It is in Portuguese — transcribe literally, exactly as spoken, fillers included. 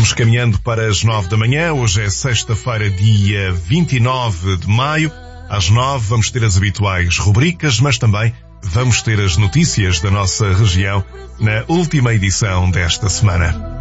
Vamos caminhando para as nove da manhã. Hoje é sexta-feira, dia vinte e nove de maio. Às nove vamos ter as habituais rubricas, mas também vamos ter as notícias da nossa região na última edição desta semana.